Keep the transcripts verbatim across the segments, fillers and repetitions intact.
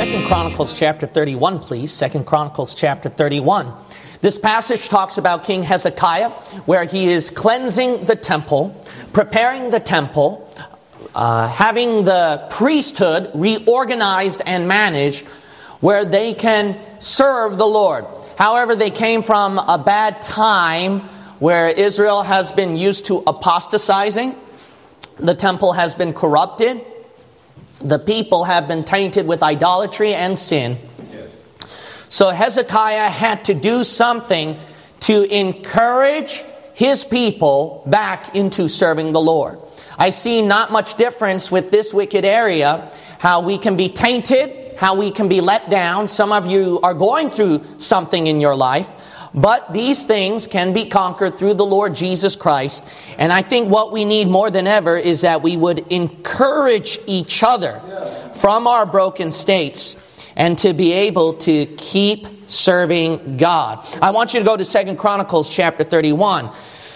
Second Chronicles chapter thirty-one, please. Second Chronicles chapter thirty-one. This passage talks about King Hezekiah, where he is cleansing the temple, preparing the temple, uh, having the priesthood reorganized and managed, where they can serve the Lord. However, they came from a bad time where Israel has been used to apostatizing. The temple has been corrupted. The people have been tainted with idolatry and sin. So Hezekiah had to do something to encourage his people back into serving the Lord. I see not much difference with this wicked area, how we can be tainted, how we can be let down. Some of you are going through something in your life, but these things can be conquered through the Lord Jesus Christ. And I think what we need more than ever is that we would encourage each other from our broken states and to be able to keep serving God. I want you to go to Second Chronicles chapter thirty-one.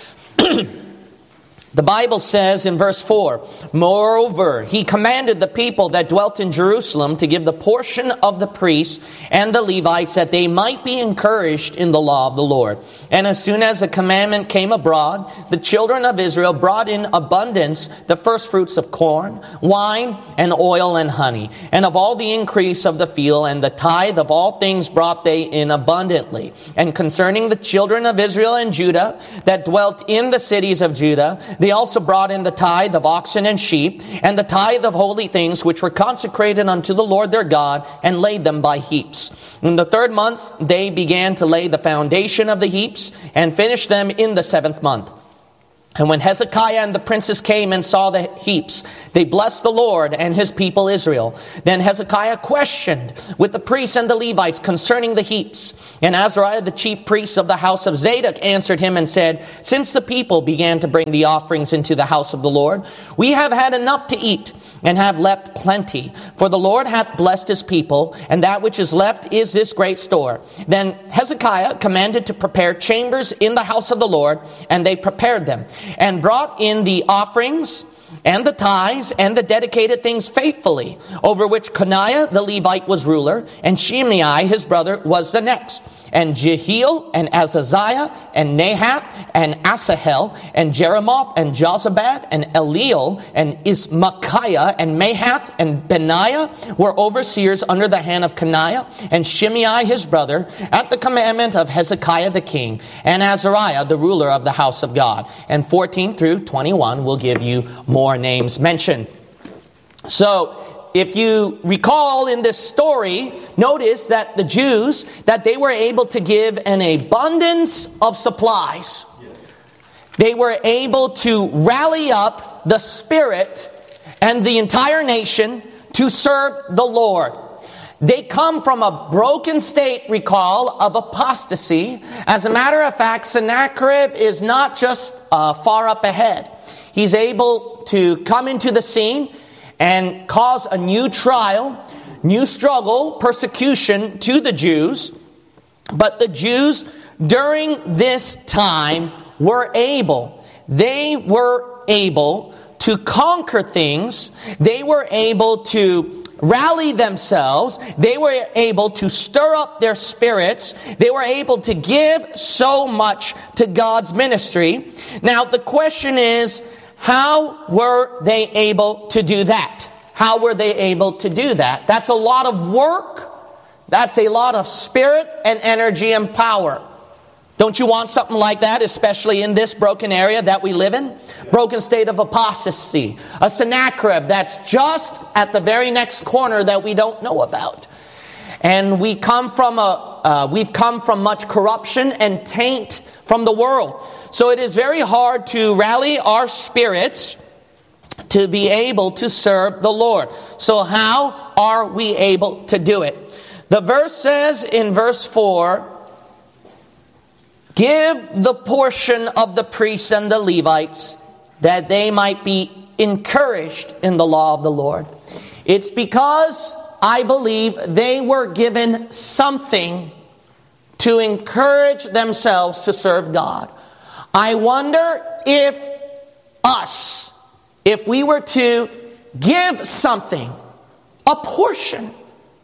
The Bible says in verse four, "Moreover, he commanded the people that dwelt in Jerusalem to give the portion of the priests and the Levites that they might be encouraged in the law of the Lord. And as soon as the commandment came abroad, the children of Israel brought in abundance the first fruits of corn, wine, and oil and honey, and of all the increase of the field, and the tithe of all things brought they in abundantly. And concerning the children of Israel and Judah that dwelt in the cities of Judah, they also brought in the tithe of oxen and sheep, and the tithe of holy things which were consecrated unto the Lord their God, and laid them by heaps. In the third month they began to lay the foundation of the heaps, and finished them in the seventh month. And when Hezekiah and the princes came and saw the heaps, they blessed the Lord and his people Israel. Then Hezekiah questioned with the priests and the Levites concerning the heaps. And Azariah, the chief priest of the house of Zadok, answered him and said, Since the people began to bring the offerings into the house of the Lord, we have had enough to eat, and have left plenty. For the Lord hath blessed his people, and that which is left is this great store. Then Hezekiah commanded to prepare chambers in the house of the Lord, and they prepared them, and brought in the offerings and the tithes and the dedicated things faithfully, over which Coniah the Levite was ruler, and Shimei his brother was the next. And Jehiel and Azaziah and Nahath and Asahel and Jeremoth and Jozabad and Eliel and Ismachiah and Mahath and Benaiah were overseers under the hand of Coniah and Shimei his brother, at the commandment of Hezekiah the king, and Azariah the ruler of the house of God. And fourteen through twenty-one will give you more names mentioned. So, if you recall in this story, notice that the Jews, that they were able to give an abundance of supplies. They were able to rally up the spirit and the entire nation to serve the Lord. They come from a broken state, recall, of apostasy. As a matter of fact, Sennacherib is not just uh, far up ahead. He's able to come into the scene and cause a new trial, new struggle, persecution to the Jews. But the Jews during this time were able, they were able to conquer things. They were able to rally themselves. They were able to stir up their spirits. They were able to give so much to God's ministry. Now the question is, how were they able to do that? How were they able to do that? That's a lot of work. That's a lot of spirit and energy and power. Don't you want something like that, especially in this broken area that we live in? Broken state of apostasy. A Sennacherib that's just at the very next corner that we don't know about. And we come from a, uh, we've come from much corruption and taint from the world. So it is very hard to rally our spirits to be able to serve the Lord. So how are we able to do it? The verse says in verse four, give the portion of the priests and the Levites that they might be encouraged in the law of the Lord. It's because I believe they were given something to encourage themselves to serve God. I wonder if us, if we were to give something, a portion,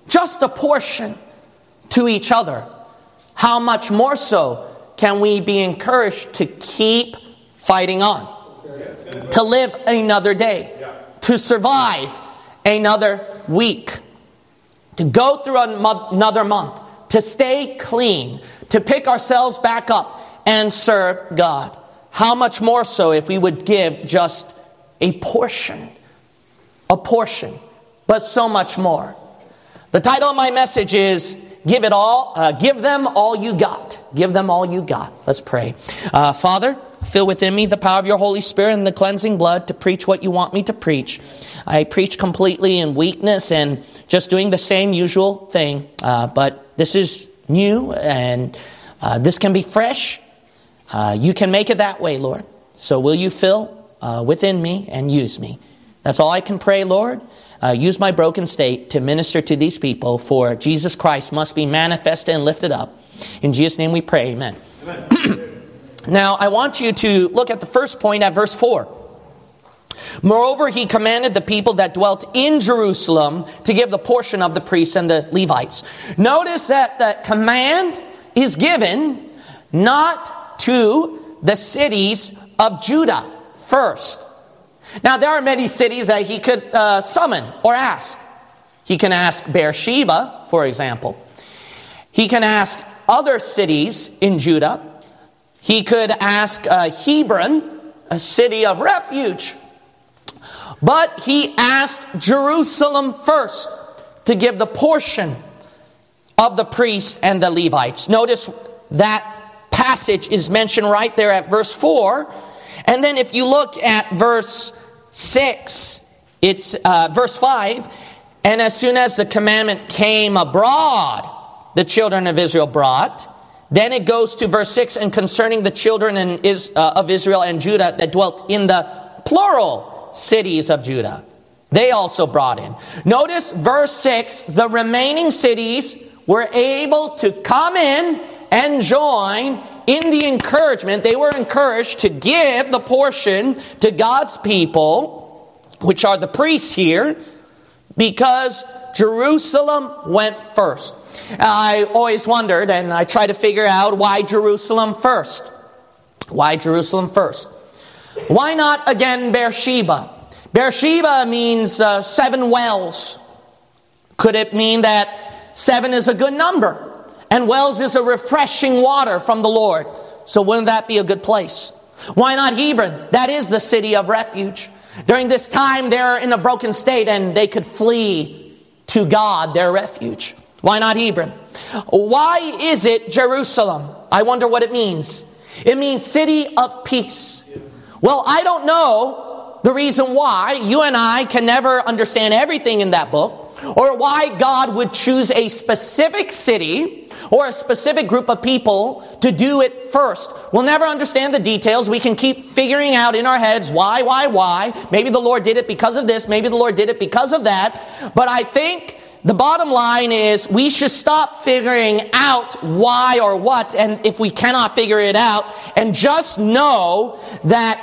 just a portion to each other, how much more so can we be encouraged to keep fighting on, to live another day, to survive another week, to go through another month, to stay clean, to pick ourselves back up and serve God. How much more so if we would give just a portion, a portion, but so much more. The title of my message is, Give it all, uh, give them all you got. Give them all you got. Let's pray. Uh, Father, fill within me the power of your Holy Spirit and the cleansing blood to preach what you want me to preach. I preach completely in weakness and just doing the same usual thing. Uh, but this is new and uh, this can be fresh. Uh, you can make it that way, Lord. So will you fill uh, within me and use me? That's all I can pray, Lord. Uh, use my broken state to minister to these people, for Jesus Christ must be manifested and lifted up. In Jesus' name we pray, amen. Amen. Now, I want you to look at the first point at verse four. Moreover, he commanded the people that dwelt in Jerusalem to give the portion of the priests and the Levites. Notice that the command is given not to the cities of Judah first. Now, there are many cities that he could uh, summon or ask. He can ask Beersheba, for example. He can ask other cities in Judah. He could ask uh, Hebron, a city of refuge. But he asked Jerusalem first to give the portion of the priests and the Levites. Notice that passage is mentioned right there at verse four. And then if you look at verse six, it's uh, verse five. And as soon as the commandment came abroad, the children of Israel brought. Then it goes to verse six, and concerning the children in is, uh, of Israel and Judah that dwelt in the plural cities of Judah, they also brought in. Notice verse six, the remaining cities were able to come in and join in the encouragement. They were encouraged to give the portion to God's people, which are the priests here, because Jerusalem went first. I always wondered, and I try to figure out, why Jerusalem first? Why Jerusalem first? Why not again Beersheba? Beersheba means uh, seven wells. Could it mean that seven is a good number? And wells is a refreshing water from the Lord. So wouldn't that be a good place? Why not Hebron? That is the city of refuge. During this time, they're in a broken state and they could flee to God, their refuge. Why not Hebron? Why is it Jerusalem? I wonder what it means. It means city of peace. Well, I don't know the reason why. You and I can never understand everything in that book, or why God would choose a specific city or a specific group of people to do it first. We'll never understand the details. We can keep figuring out in our heads why, why, why. Maybe the Lord did it because of this. Maybe the Lord did it because of that. But I think the bottom line is we should stop figuring out why or what, and if we cannot figure it out, and just know that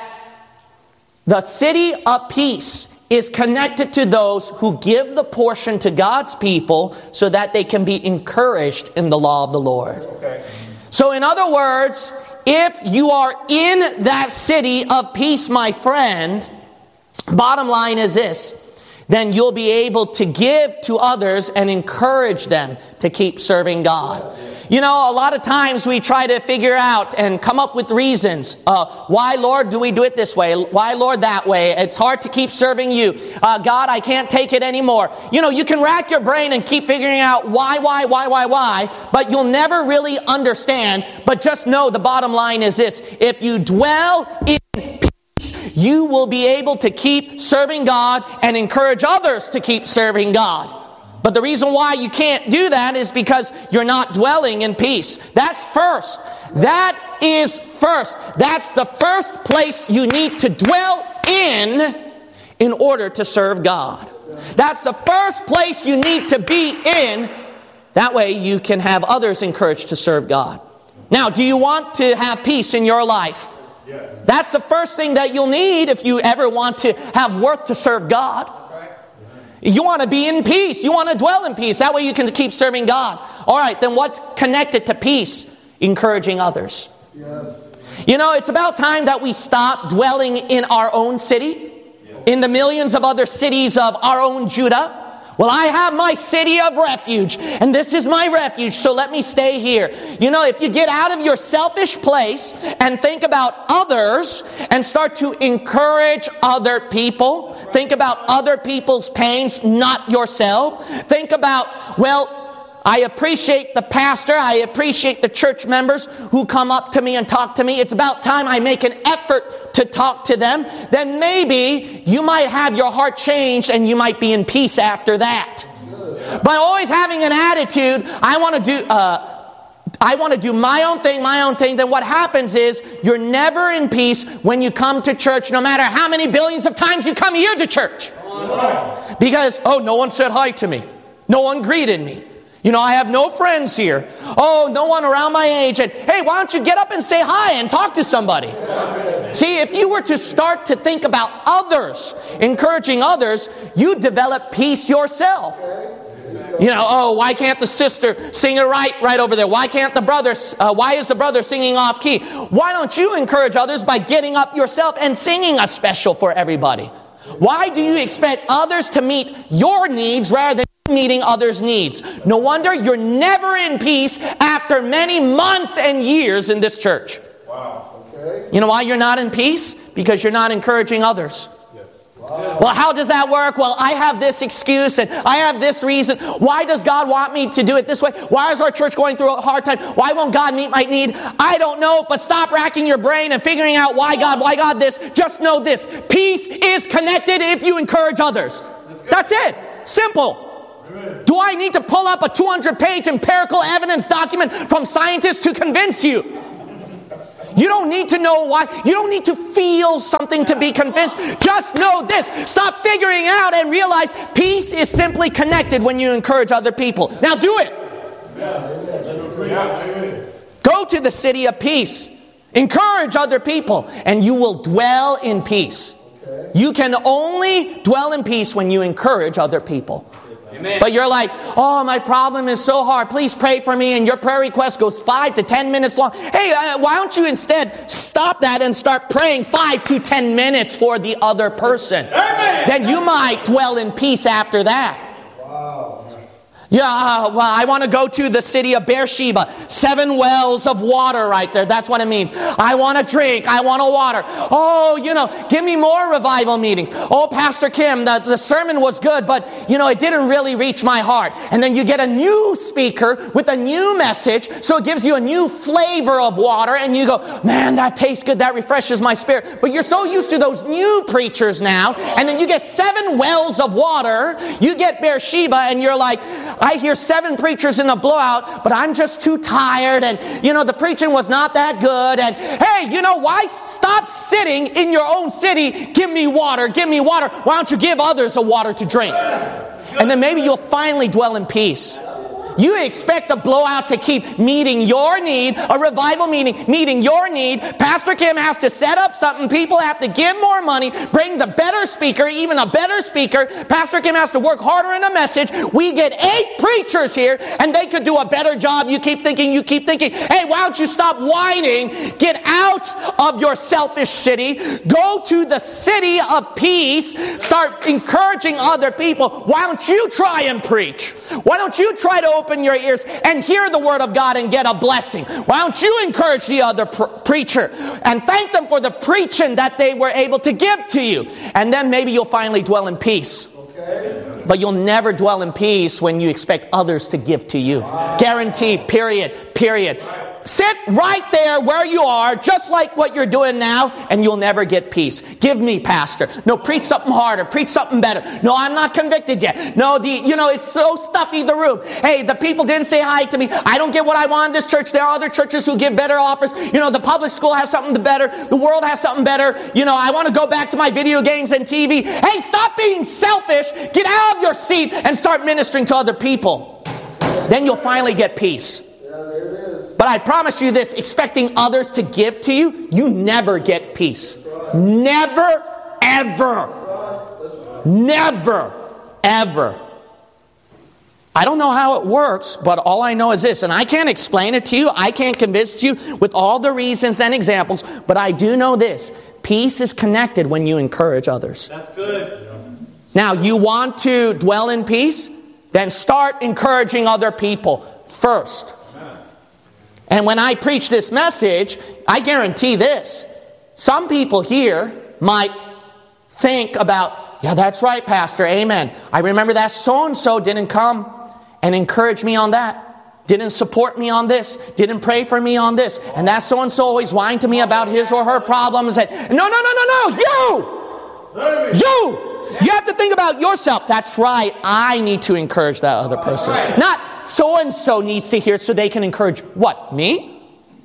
the city of peace is connected to those who give the portion to God's people so that they can be encouraged in the law of the Lord. Okay. So in other words, if you are in that city of peace, my friend, bottom line is this: then you'll be able to give to others and encourage them to keep serving God. You know, a lot of times we try to figure out and come up with reasons. Uh, why, Lord, do we do it this way? Why, Lord, that way? It's hard to keep serving you. Uh, God, I can't take it anymore. You know, you can rack your brain and keep figuring out why, why, why, why, why, but you'll never really understand. But just know the bottom line is this: if you dwell in peace, you will be able to keep serving God and encourage others to keep serving God. But the reason why you can't do that is because you're not dwelling in peace. That's first. That is first. That's the first place you need to dwell in in order to serve God. That's the first place you need to be in. That way you can have others encouraged to serve God. Now, do you want to have peace in your life? That's the first thing that you'll need if you ever want to have worth to serve God. You want to be in peace. You want to dwell in peace. That way you can keep serving God. All right, then what's connected to peace? Encouraging others. Yes. You know, it's about time that we stop dwelling in our own city, in the millions of other cities of our own Judah. Well, I have my city of refuge, and this is my refuge, so let me stay here. You know, if you get out of your selfish place and think about others and start to encourage other people, think about other people's pains, not yourself. Think about, well, I appreciate the pastor, I appreciate the church members who come up to me and talk to me. It's about time I make an effort to talk to them. Then maybe you might have your heart changed and you might be in peace after that. But always having an attitude, I want to do, uh, I want to do my own thing, my own thing. Then what happens is you're never in peace when you come to church, no matter how many billions of times you come here to church. Because, oh, no one said hi to me. No one greeted me. You know, I have no friends here. Oh, no one around my age. And hey, why don't you get up and say hi and talk to somebody? See, if you were to start to think about others, encouraging others, you develop peace yourself. You know, oh, why can't the sister sing it right right over there? Why can't the brother, uh, why is the brother singing off key? Why don't you encourage others by getting up yourself and singing a special for everybody? Why do you expect others to meet your needs rather than meeting others' needs? No wonder you're never in peace after many months and years in this church. Wow. Okay. You know why you're not in peace? Because you're not encouraging others. Yes. Wow. Well, how does that work? Well, I have this excuse and I have this reason. Why does God want me to do it this way? Why is our church going through a hard time? Why won't God meet my need? I don't know, but stop racking your brain and figuring out why God, why God this. Just know this. Peace is connected if you encourage others. That's it. Simple. Do I need to pull up a two hundred page empirical evidence document from scientists to convince you? You don't need to know why. You don't need to feel something to be convinced. Just know this. Stop figuring out and realize peace is simply connected when you encourage other people. Now do it. Go to the city of peace. Encourage other people and you will dwell in peace. You can only dwell in peace when you encourage other people. Amen. But you're like, oh, my problem is so hard. Please pray for me. And your prayer request goes five to ten minutes long. Hey, uh, why don't you instead stop that and start praying five to ten minutes for the other person? Amen. Then you might dwell in peace after that. Wow. Yeah, uh, well, I want to go to the city of Beersheba. Seven wells of water right there. That's what it means. I want to drink. I want to water. Oh, you know, give me more revival meetings. Oh, Pastor Kim, the, the sermon was good, but, you know, it didn't really reach my heart. And then you get a new speaker with a new message, so it gives you a new flavor of water, and you go, man, that tastes good. That refreshes my spirit. But you're so used to those new preachers now, and then you get seven wells of water. You get Beersheba, and you're like, I hear seven preachers in a blowout, but I'm just too tired, and, you know, the preaching was not that good, and, hey, you know, why stop sitting in your own city? Give me water, give me water. Why don't you give others a water to drink? And then maybe you'll finally dwell in peace. You expect a blowout to keep meeting your need, a revival meeting, meeting your need. Pastor Kim has to set up something. People have to give more money, bring the better speaker, even a better speaker. Pastor Kim has to work harder in a message. We get eight preachers here, and they could do a better job. You keep thinking, you keep thinking, hey, why don't you stop whining? Get out of your selfish city. Go to the city of peace. Start encouraging other people. Why don't you try and preach? Why don't you try to open Open your ears and hear the word of God and get a blessing? Why don't you encourage the other pr- preacher and thank them for the preaching that they were able to give to you? And then maybe you'll finally dwell in peace. Okay. But you'll never dwell in peace when you expect others to give to you. Wow. Guaranteed, period, period. Sit right there where you are, just like what you're doing now, and you'll never get peace. Give me, pastor. No, preach something harder. Preach something better. No, I'm not convicted yet. No, the you know, it's so stuffy, the room. Hey, the people didn't say hi to me. I don't get what I want in this church. There are other churches who give better offers. You know, the public school has something better. The world has something better. You know, I want to go back to my video games and T V. Hey, stop being selfish. Get out of your seat and start ministering to other people. Then you'll finally get peace. But I promise you this, expecting others to give to you, you never get peace. Never, ever, never. Ever. I don't know how it works, but all I know is this, and I can't explain it to you, I can't convince you with all the reasons and examples, but I do know this. Peace is connected when you encourage others. That's good. Now, you want to dwell in peace? Then start encouraging other people first. And when I preach this message, I guarantee this. Some people here might think about, yeah, that's right, Pastor, amen. I remember that so-and-so didn't come and encourage me on that. Didn't support me on this. Didn't pray for me on this. And that so-and-so always whined to me about his or her problems. And no, no, no, no, no, you! You! You have to think about yourself. That's right. I need to encourage that other person. Not so-and-so needs to hear so they can encourage what? Me?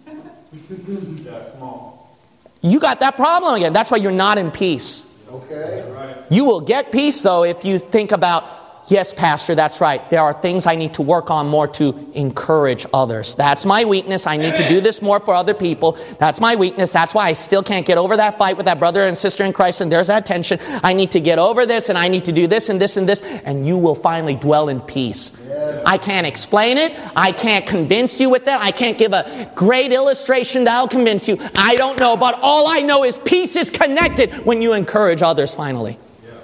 You got that problem again. That's why you're not in peace. Okay. You will get peace, though, if you think about, yes, Pastor, that's right. There are things I need to work on more to encourage others. That's my weakness. I need to do this more for other people. That's my weakness. That's why I still can't get over that fight with that brother and sister in Christ, and there's that tension. I need to get over this, and I need to do this and this and this, and you will finally dwell in peace. Yes. I can't explain it. I can't convince you with that. I can't give a great illustration that'll convince you. I don't know, but all I know is peace is connected when you encourage others finally.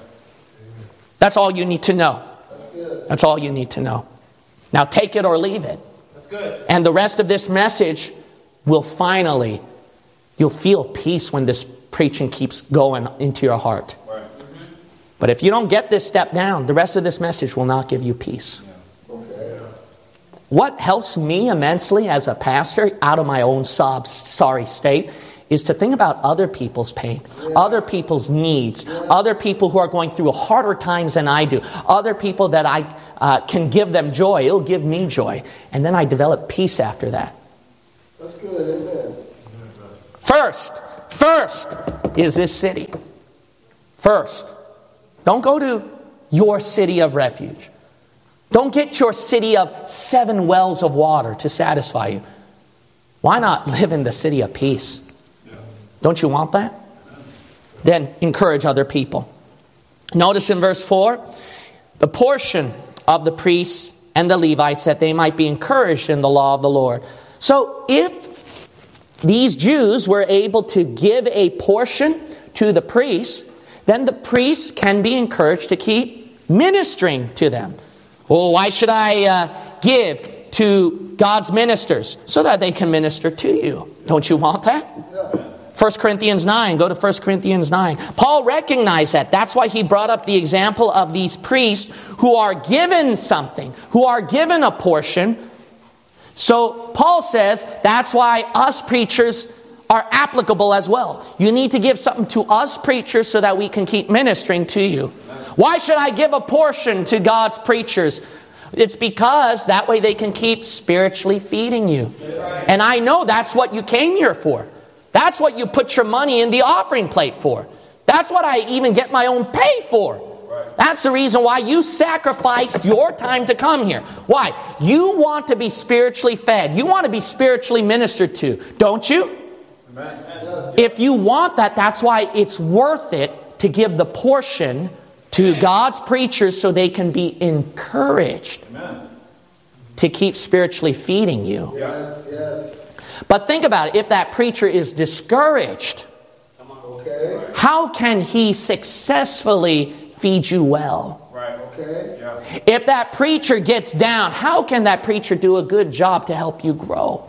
That's all you need to know. That's, That's all you need to know. Now take it or leave it. That's good. And the rest of this message will finally, you'll feel peace when this preaching keeps going into your heart. Right. Mm-hmm. But if you don't get this step down, the rest of this message will not give you peace. Yeah. Okay. What helps me immensely as a pastor out of my own sob, sorry state is to think about other people's pain, yeah. other people's needs, yeah. other people who are going through harder times than I do, other people that I uh, can give them joy. It'll give me joy. And then I develop peace after that. That's good, amen. First, first is this city. First. Don't go to your city of refuge. Don't get your city of seven wells of water to satisfy you. Why not live in the city of peace? Don't you want that? Then encourage other people. Notice in verse four, the portion of the priests and the Levites that they might be encouraged in the law of the Lord. So if these Jews were able to give a portion to the priests, then the priests can be encouraged to keep ministering to them. Well, why should I uh, give to God's ministers? So that they can minister to you. Don't you want that? Yeah. First Corinthians nine, go to First Corinthians nine. Paul recognized that. That's why he brought up the example of these priests who are given something, who are given a portion. So Paul says that's why us preachers are applicable as well. You need to give something to us preachers so that we can keep ministering to you. Why should I give a portion to God's preachers? It's because that way they can keep spiritually feeding you. And I know that's what you came here for. That's what you put your money in the offering plate for. That's what I even get my own pay for. That's the reason why you sacrificed your time to come here. Why? You want to be spiritually fed. You want to be spiritually ministered to, don't you? Amen. If you want that, that's why it's worth it to give the portion to God's preachers so they can be encouraged. Amen. To keep spiritually feeding you. Yes, yes. But think about it. If that preacher is discouraged, okay. how can he successfully feed you well? Right. Okay. Yeah. If that preacher gets down, how can that preacher do a good job to help you grow?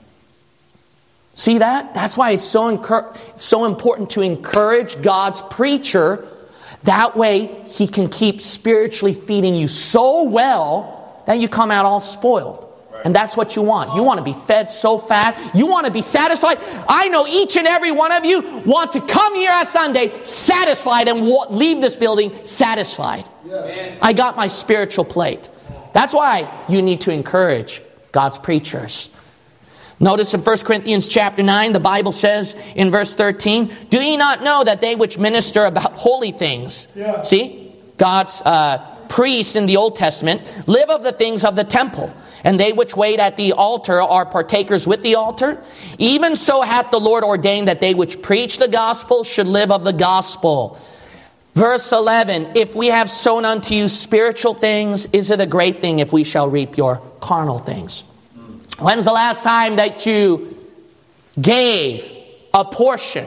See that? That's why it's so, incur- so important to encourage God's preacher. That way he can keep spiritually feeding you so well that you come out all spoiled. And that's what you want. You want to be fed so fast. You want to be satisfied. I know each and every one of you want to come here on Sunday satisfied and leave this building satisfied. Yeah. I got my spiritual plate. That's why you need to encourage God's preachers. Notice in First Corinthians chapter nine, the Bible says in verse thirteen, do ye not know that they which minister about holy things, yeah. see, God's uh, priests in the Old Testament, live of the things of the temple, and they which wait at the altar are partakers with the altar? Even so hath the Lord ordained that they which preach the gospel should live of the gospel. Verse eleven, if we have sown unto you spiritual things, is it a great thing if we shall reap your carnal things? When's the last time that you gave a portion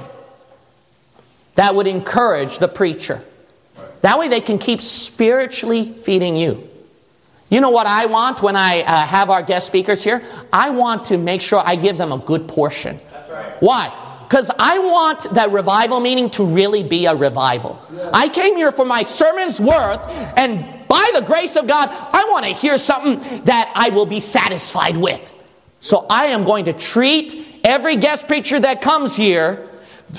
that would encourage the preacher? That way they can keep spiritually feeding you. You know what I want when I uh, have our guest speakers here? I want to make sure I give them a good portion. That's right. Why? Because I want that revival meeting to really be a revival. Yeah. I came here for my sermon's worth, and by the grace of God, I want to hear something that I will be satisfied with. So I am going to treat every guest preacher that comes here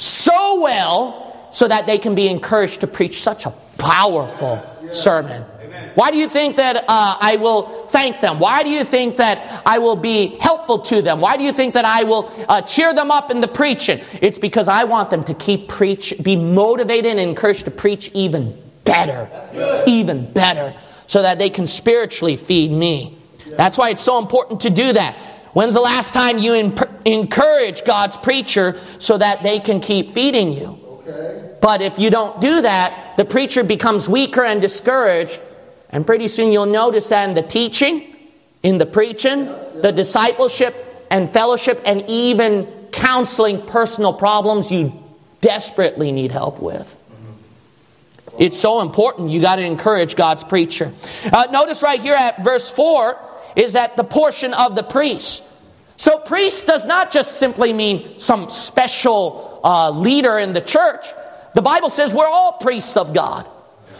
so well so that they can be encouraged to preach such a powerful yes, yes. sermon. Amen. Why do you think that uh, I will thank them? Why do you think that I will be helpful to them? Why do you think that I will uh, cheer them up in the preaching? It's because I want them to keep preach, be motivated and encouraged to preach even better. That's good. Even better. So that they can spiritually feed me. Yeah. That's why it's so important to do that. When's the last time you imp- encourage God's preacher so that they can keep feeding you? Okay. But if you don't do that, the preacher becomes weaker and discouraged. And pretty soon you'll notice that in the teaching, in the preaching, yes, yes. the discipleship and fellowship, and even counseling personal problems you desperately need help with. Mm-hmm. It's so important. You got to encourage God's preacher. Uh, notice right here at verse four is that the portion of the priest. So priest does not just simply mean some special uh, leader in the church. The Bible says we're all priests of God.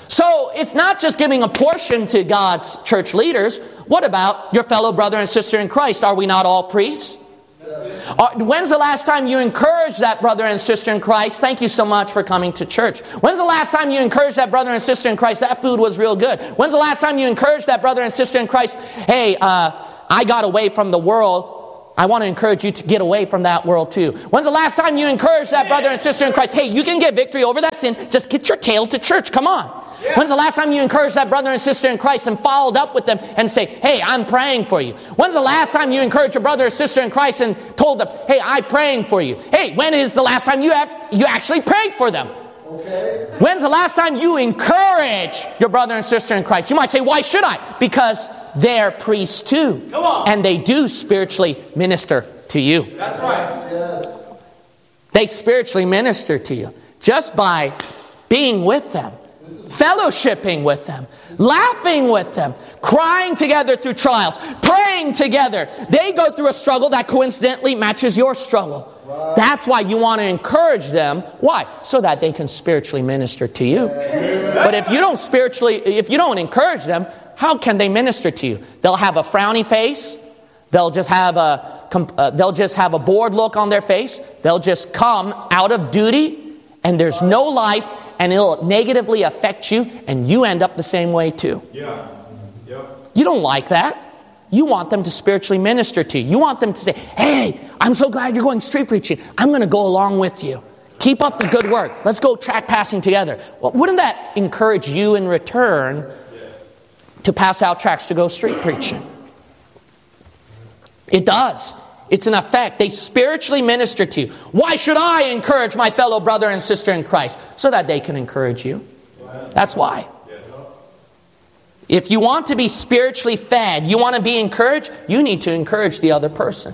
So it's not just giving a portion to God's church leaders. What about your fellow brother and sister in Christ? Are we not all priests? Uh, when's the last time you encouraged that brother and sister in Christ? Thank you so much for coming to church. When's the last time you encouraged that brother and sister in Christ? That food was real good. When's the last time you encouraged that brother and sister in Christ? Hey, uh, I got away from the world. I want to encourage you to get away from that world too. When's the last time you encouraged that brother and sister in Christ? Hey, you can get victory over that sin. Just get your tail to church. Come on. Yeah. When's the last time you encouraged that brother and sister in Christ and followed up with them and say, hey, I'm praying for you? When's the last time you encouraged your brother or sister in Christ and told them, hey, I'm praying for you? Hey, when is the last time you have you actually prayed for them? Okay. When's the last time you encourage your brother and sister in Christ? You might say, why should I? Because they're priests too. Come on. And they do spiritually minister to you. That's right. Yes. They spiritually minister to you just by being with them, fellowshipping with them, laughing with them, crying together through trials, praying together. They go through a struggle that coincidentally matches your struggle. Right. That's why you want to encourage them. Why? So that they can spiritually minister to you. Yeah. But if you don't spiritually, if you don't encourage them, how can they minister to you? They'll have a frowny face. They'll just have a uh, they'll just have a bored look on their face. They'll just come out of duty, and there's no life, and it'll negatively affect you, and you end up the same way too. Yeah. Yep. You don't like that. You want them to spiritually minister to you. You want them to say, hey, I'm so glad you're going street preaching. I'm going to go along with you. Keep up the good work. Let's go track passing together. Well, wouldn't that encourage you in return to pass out tracts to go street preaching? It does. It's an effect. They spiritually minister to you. Why should I encourage my fellow brother and sister in Christ? So that they can encourage you. That's why. If you want to be spiritually fed, you want to be encouraged, you need to encourage the other person.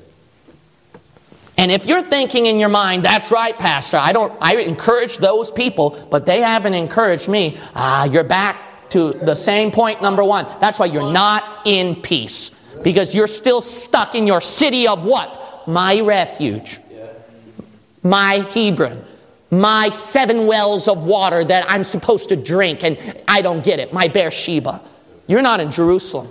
And if you're thinking in your mind, that's right, Pastor, I don't I encourage those people, but they haven't encouraged me, ah, you're back to the same point number one. That's why you're not in peace. Because you're still stuck in your city of what? My refuge. My Hebron. My seven wells of water that I'm supposed to drink and I don't get it. My Beersheba. You're not in Jerusalem.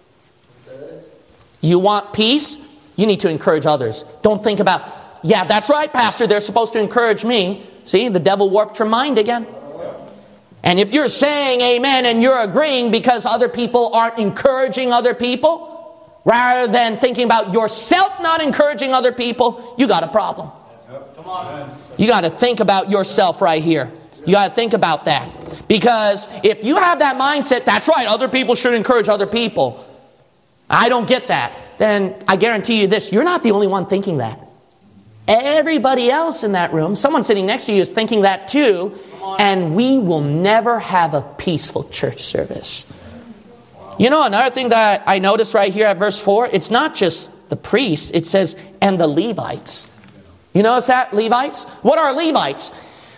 You want peace? You need to encourage others. Don't think about, yeah, that's right, Pastor, they're supposed to encourage me. See, the devil warped your mind again. And if you're saying amen and you're agreeing because other people aren't encouraging other people, rather than thinking about yourself not encouraging other people, you got a problem. Come on. You got to think about yourself right here. You got to think about that. Because if you have that mindset, that's right, other people should encourage other people. I don't get that. Then I guarantee you this, you're not the only one thinking that. Everybody else in that room, someone sitting next to you is thinking that too. and we will never have a peaceful church service. You know, another thing that I noticed right here at verse four, it's not just the priests, it says, and the Levites. You notice that, Levites? What are Levites?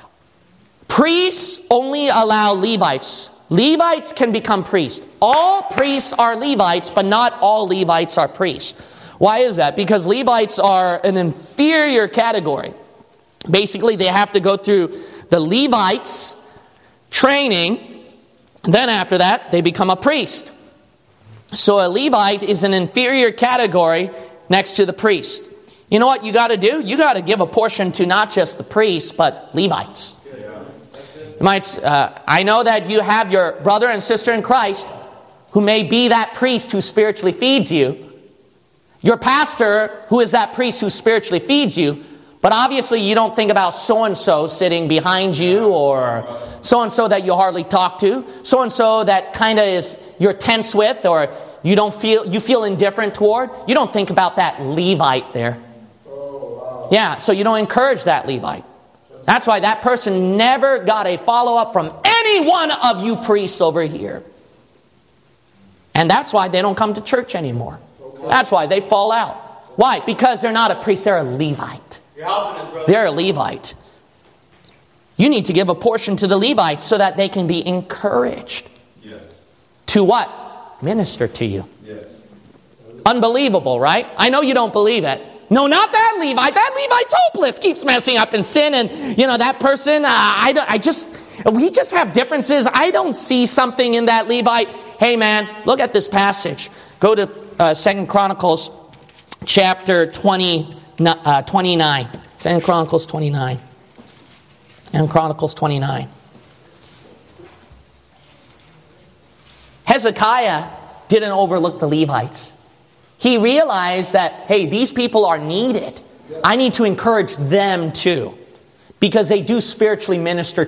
Priests only allow Levites. Levites can become priests. All priests are Levites, but not all Levites are priests. Why is that? Because Levites are an inferior category. Basically, they have to go through the Levites training. Then after that, they become a priest. So a Levite is an inferior category next to the priest. You know what you got to do? You got to give a portion to not just the priests, but Levites. You might, uh, I know that you have your brother and sister in Christ who may be that priest who spiritually feeds you. Your pastor who is that priest who spiritually feeds you. But obviously you don't think about so-and-so sitting behind you, or so-and-so that you hardly talk to, so-and-so that kind of is you're tense with, or you don't feel you feel indifferent toward. You don't think about that Levite there. Yeah, so you don't encourage that Levite. That's why that person never got a follow-up from any one of you priests over here. And that's why they don't come to church anymore. That's why they fall out. Why? Because they're not a priest, they're a Levite. They're a Levite. You need to give a portion to the Levites so that they can be encouraged. Yes. To what? Minister to you. Yes. Unbelievable, right? I know you don't believe it. No, not that Levite. That Levite's hopeless. Keeps messing up in sin. And, you know, that person, uh, I, don't, I just, we just have differences. I don't see something in that Levite. Hey, man, look at this passage. Go to uh, Second Chronicles chapter twenty, uh, twenty-nine. Second Chronicles twenty-nine. And Chronicles twenty-nine. Hezekiah didn't overlook the Levites. He realized that, hey, these people are needed. I need to encourage them too, because they do spiritually minister